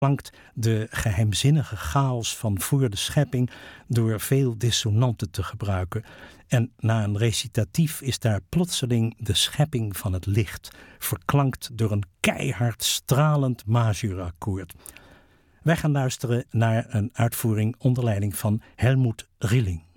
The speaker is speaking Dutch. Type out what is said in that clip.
klankt de geheimzinnige chaos van voor de schepping door veel dissonanten te gebruiken. En na een recitatief is daar plotseling de schepping van het licht, verklankt door een keihard stralend majurakkoord. Wij gaan luisteren naar een uitvoering onder leiding van Helmut Rilling.